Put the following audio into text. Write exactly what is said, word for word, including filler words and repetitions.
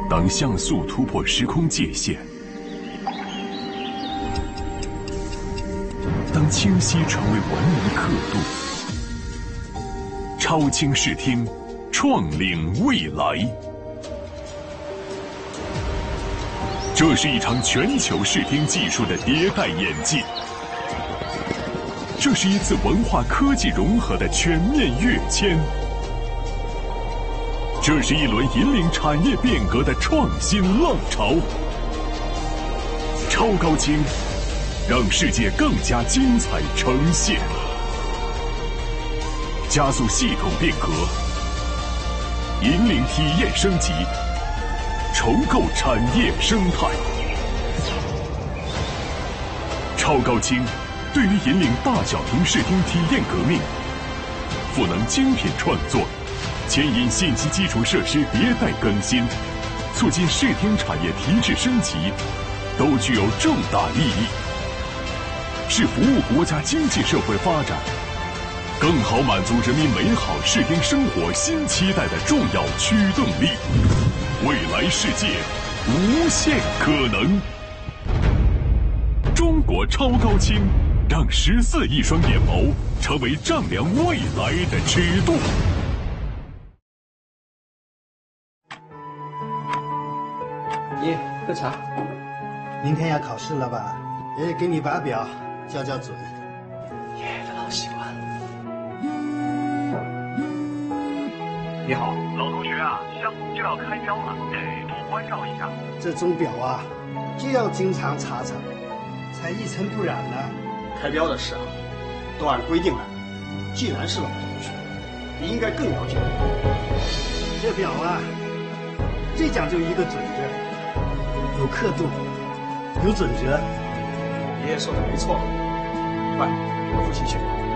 当像素突破时空界限，当清晰成为文明刻度，超清视听，创领未来。这是一场全球视听技术的迭代演进，这是一次文化科技融合的全面跃迁，这是一轮引领产业变革的创新浪潮。超高清，让世界更加精彩呈现，加速系统变革，引领体验升级，重构产业生态。超高清对于引领大小屏视听体验革命，赋能精品创作，牵引信息基础设施迭代更新，促进视听产业提质升级，都具有重大意义，是服务国家经济社会发展，更好满足人民美好视听生活新期待的重要驱动力。未来世界，无限可能。中国超高清，让十四亿双眼眸成为丈量未来的尺度。 爷，喝茶。 明天要考试了吧？爷爷给你把表，校校准。 爷爷的老习惯。你好， 老同学啊，项目就要开标了，得多关照一下。 这钟表啊，就要经常查查，才一尘不染呢。 开标的事啊，都按规定来。既然是老同学，你应该更了解。 这表啊，最讲究一个准字，有刻度，有准则。 爷爷说的没错。快，我复习去。